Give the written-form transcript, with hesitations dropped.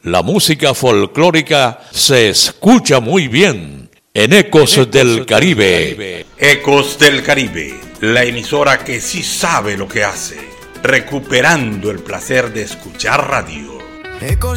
La música folclórica se escucha muy bien en Ecos del Caribe. Ecos del Caribe, la emisora que sí sabe lo que hace, recuperando el placer de escuchar radio.